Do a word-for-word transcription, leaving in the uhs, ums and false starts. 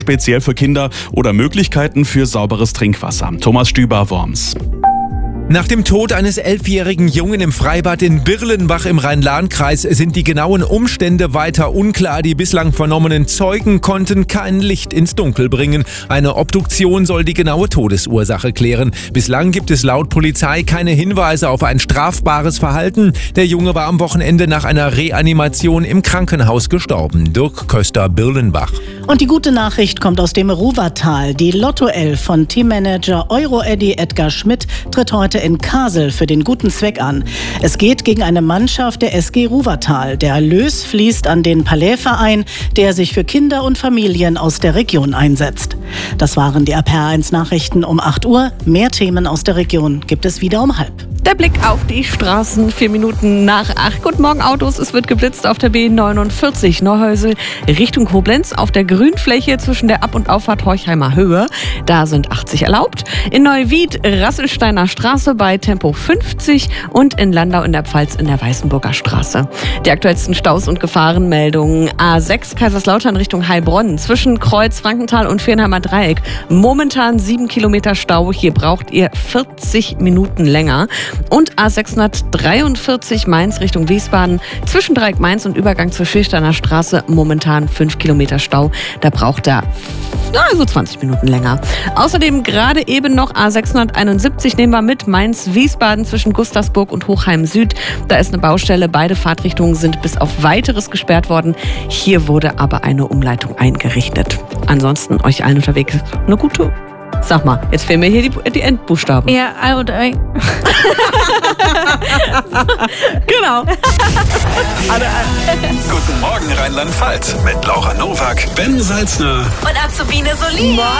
speziell für Kinder oder Möglichkeiten für sauberes Trinkwasser. Thomas Stüber, Worms. Nach dem Tod eines elfjährigen Jungen im Freibad in Birlenbach im Rhein-Lahn-Kreis sind die genauen Umstände weiter unklar. Die bislang vernommenen Zeugen konnten kein Licht ins Dunkel bringen. Eine Obduktion soll die genaue Todesursache klären. Bislang gibt es laut Polizei keine Hinweise auf ein strafbares Verhalten. Der Junge war am Wochenende nach einer Reanimation im Krankenhaus gestorben. Dirk Köster, Birlenbach. Und die gute Nachricht kommt aus dem Ruhrtal. Die Lotto-Elf von Teammanager Euro-Eddy Edgar Schmidt tritt heute in Kassel für den guten Zweck an. Es geht gegen eine Mannschaft der S G Ruhrtal. Der Erlös fließt an den Palais-Verein, der sich für Kinder und Familien aus der Region einsetzt. Das waren die R P R eins Nachrichten um acht Uhr. Mehr Themen aus der Region gibt es wieder um halb. Der Blick auf die Straßen, vier Minuten nach acht. Guten Morgen, Autos. Es wird geblitzt auf der B neunundvierzig Neuhäusel Richtung Koblenz auf der Grünfläche zwischen der Ab- und Auffahrt Horchheimer Höhe. Da sind achtzig erlaubt. In Neuwied Rasselsteiner Straße bei Tempo fünfzig und in Landau in der Pfalz in der Weißenburger Straße. Die aktuellsten Staus und Gefahrenmeldungen. A sechs Kaiserslautern Richtung Heilbronn zwischen Kreuz Frankenthal und Viernheimer Dreieck. Momentan sieben Kilometer Stau. Hier braucht ihr vierzig Minuten länger. Und A sechshundertdreiundvierzig Mainz Richtung Wiesbaden zwischen Dreieck Mainz und Übergang zur Schilsteiner Straße momentan fünf Kilometer Stau. Da braucht er also zwanzig Minuten länger. Außerdem gerade eben noch A sechshunderteinundsiebzig nehmen wir mit Mainz-Wiesbaden zwischen Gustavsburg und Hochheim Süd. Da ist eine Baustelle. Beide Fahrtrichtungen sind bis auf Weiteres gesperrt worden. Hier wurde aber eine Umleitung eingerichtet. Ansonsten euch allen unterwegs eine gute. Sag mal, jetzt fehlen mir hier die, die Endbuchstaben. Ja, I und I. Genau. Guten Morgen Rheinland-Pfalz mit Laura Nowak, Ben Salzner Und Azubine Solin.